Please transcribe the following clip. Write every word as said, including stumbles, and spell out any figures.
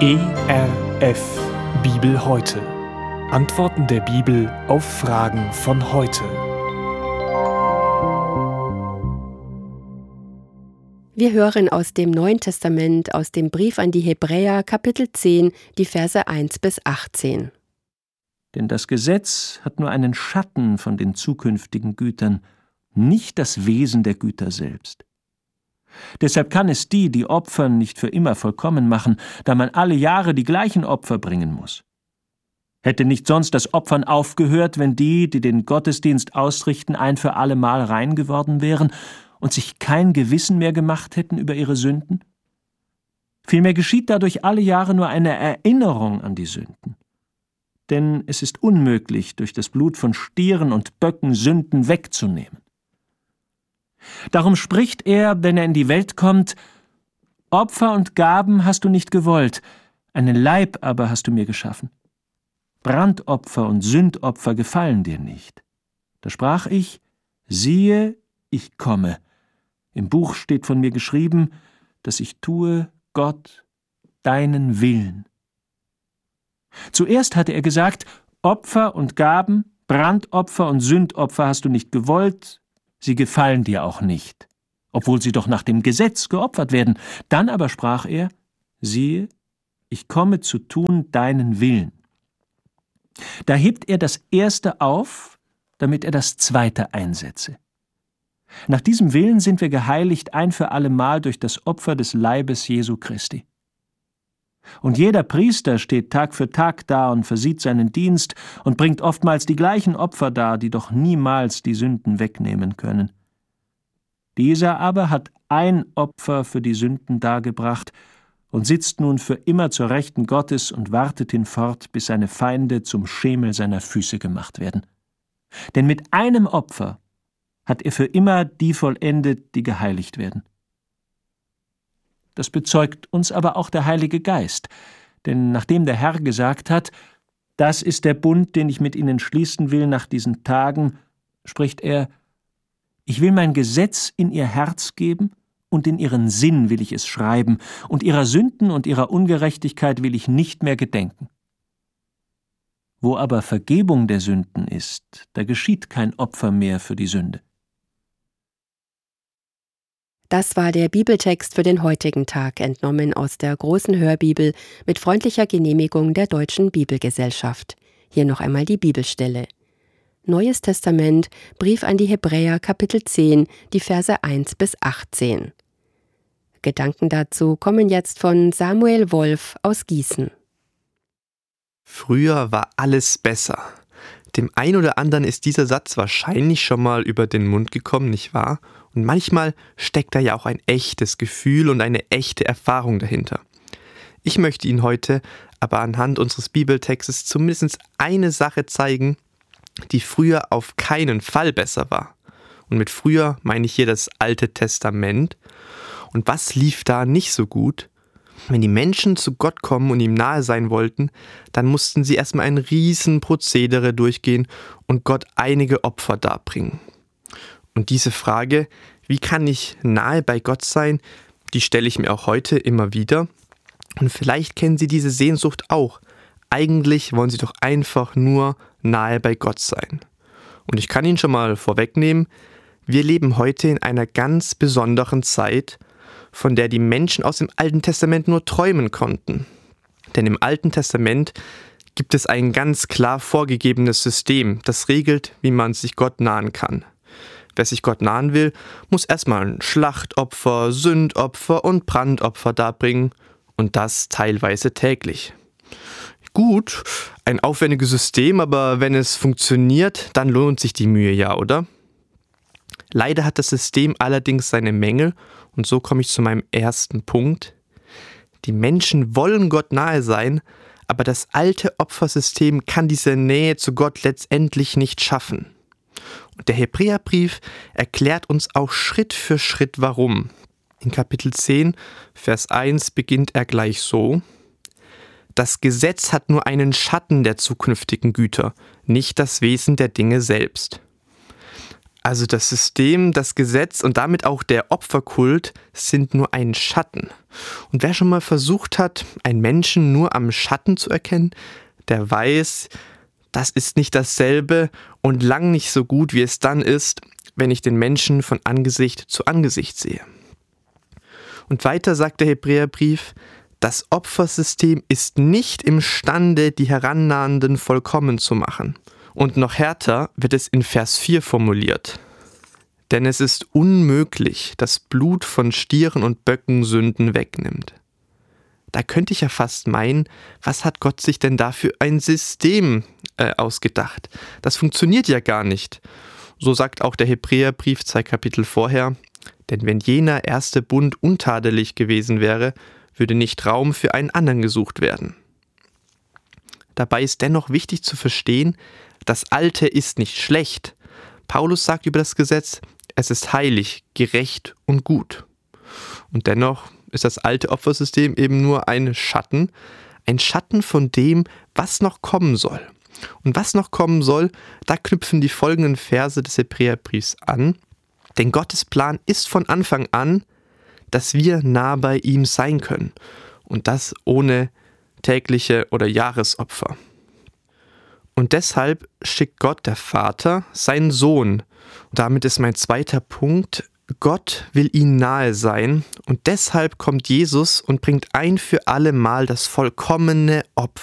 E R F Bibel heute. Antworten der Bibel auf Fragen von heute. Wir hören aus dem Neuen Testament, aus dem Brief an die Hebräer, Kapitel zehn, die Verse eins bis achtzehn. Denn das Gesetz hat nur einen Schatten von den zukünftigen Gütern, nicht das Wesen der Güter selbst. Deshalb kann es die, die opfern, nicht für immer vollkommen machen, da man alle Jahre die gleichen Opfer bringen muss. Hätte nicht sonst das Opfern aufgehört, wenn die, die den Gottesdienst ausrichten, ein für allemal rein geworden wären und sich kein Gewissen mehr gemacht hätten über ihre Sünden? Vielmehr geschieht dadurch alle Jahre nur eine Erinnerung an die Sünden. Denn es ist unmöglich, durch das Blut von Stieren und Böcken Sünden wegzunehmen. Darum spricht er, wenn er in die Welt kommt: Opfer und Gaben hast du nicht gewollt, einen Leib aber hast du mir geschaffen. Brandopfer und Sündopfer gefallen dir nicht. Da sprach ich: Siehe, ich komme. Im Buch steht von mir geschrieben, dass ich tue, Gott, deinen Willen. Zuerst hatte er gesagt: Opfer und Gaben, Brandopfer und Sündopfer hast du nicht gewollt, sie gefallen dir auch nicht, obwohl sie doch nach dem Gesetz geopfert werden. Dann aber sprach er: Siehe, ich komme zu tun deinen Willen. Da hebt er das Erste auf, damit er das Zweite einsetze. Nach diesem Willen sind wir geheiligt ein für allemal durch das Opfer des Leibes Jesu Christi. Und jeder Priester steht Tag für Tag da und versieht seinen Dienst und bringt oftmals die gleichen Opfer dar, die doch niemals die Sünden wegnehmen können. Dieser aber hat ein Opfer für die Sünden dargebracht und sitzt nun für immer zur Rechten Gottes und wartet hinfort, bis seine Feinde zum Schemel seiner Füße gemacht werden. Denn mit einem Opfer hat er für immer die vollendet, die geheiligt werden. Das bezeugt uns aber auch der Heilige Geist, denn nachdem der Herr gesagt hat: Das ist der Bund, den ich mit ihnen schließen will nach diesen Tagen, spricht er: Ich will mein Gesetz in ihr Herz geben, und in ihren Sinn will ich es schreiben, und ihrer Sünden und ihrer Ungerechtigkeit will ich nicht mehr gedenken. Wo aber Vergebung der Sünden ist, da geschieht kein Opfer mehr für die Sünde. Das war der Bibeltext für den heutigen Tag, entnommen aus der Großen Hörbibel mit freundlicher Genehmigung der Deutschen Bibelgesellschaft. Hier noch einmal die Bibelstelle. Neues Testament, Brief an die Hebräer, Kapitel zehn, die Verse eins bis achtzehn. Gedanken dazu kommen jetzt von Samuel Wolf aus Gießen. Früher war alles besser. Dem einen oder anderen ist dieser Satz wahrscheinlich schon mal über den Mund gekommen, nicht wahr? Und manchmal steckt da ja auch ein echtes Gefühl und eine echte Erfahrung dahinter. Ich möchte Ihnen heute aber anhand unseres Bibeltextes zumindest eine Sache zeigen, die früher auf keinen Fall besser war. Und mit früher meine ich hier das Alte Testament. Und was lief da nicht so gut? Wenn die Menschen zu Gott kommen und ihm nahe sein wollten, dann mussten sie erstmal ein riesen Prozedere durchgehen und Gott einige Opfer darbringen. Und diese Frage, wie kann ich nahe bei Gott sein, die stelle ich mir auch heute immer wieder. Und vielleicht kennen Sie diese Sehnsucht auch. Eigentlich wollen Sie doch einfach nur nahe bei Gott sein. Und ich kann Ihnen schon mal vorwegnehmen, wir leben heute in einer ganz besonderen Zeit, von der die Menschen aus dem Alten Testament nur träumen konnten. Denn im Alten Testament gibt es ein ganz klar vorgegebenes System, das regelt, wie man sich Gott nahen kann. Wer sich Gott nahen will, muss erstmal ein Schlachtopfer, Sündopfer und Brandopfer darbringen und das teilweise täglich. Gut, ein aufwendiges System, aber wenn es funktioniert, dann lohnt sich die Mühe ja, oder? Leider hat das System allerdings seine Mängel und so komme ich zu meinem ersten Punkt. Die Menschen wollen Gott nahe sein, aber das alte Opfersystem kann diese Nähe zu Gott letztendlich nicht schaffen. Und der Hebräerbrief erklärt uns auch Schritt für Schritt warum. In Kapitel zehn, Vers eins beginnt er gleich so: Das Gesetz hat nur einen Schatten der zukünftigen Güter, nicht das Wesen der Dinge selbst. Also das System, das Gesetz und damit auch der Opferkult sind nur ein Schatten. Und wer schon mal versucht hat, einen Menschen nur am Schatten zu erkennen, der weiß, das ist nicht dasselbe und lang nicht so gut, wie es dann ist, wenn ich den Menschen von Angesicht zu Angesicht sehe. Und weiter sagt der Hebräerbrief, das Opfersystem ist nicht imstande, die Herannahenden vollkommen zu machen. Und noch härter wird es in Vers vier formuliert. Denn es ist unmöglich, dass Blut von Stieren und Böcken Sünden wegnimmt. Da könnte ich ja fast meinen, was hat Gott sich denn da für ein System äh, ausgedacht? Das funktioniert ja gar nicht. So sagt auch der Hebräerbrief zwei Kapitel vorher, denn wenn jener erste Bund untadelig gewesen wäre, würde nicht Raum für einen anderen gesucht werden. Dabei ist dennoch wichtig zu verstehen, das Alte ist nicht schlecht. Paulus sagt über das Gesetz, es ist heilig, gerecht und gut. Und dennoch ist das alte Opfersystem eben nur ein Schatten, ein Schatten von dem, was noch kommen soll. Und was noch kommen soll, da knüpfen die folgenden Verse des Hebräerbriefs an. Denn Gottes Plan ist von Anfang an, dass wir nah bei ihm sein können. Und das ohne tägliche oder Jahresopfer. Und deshalb schickt Gott, der Vater, seinen Sohn. Und damit ist mein zweiter Punkt, Gott will ihnen nahe sein und deshalb kommt Jesus und bringt ein für alle Mal das vollkommene Opfer.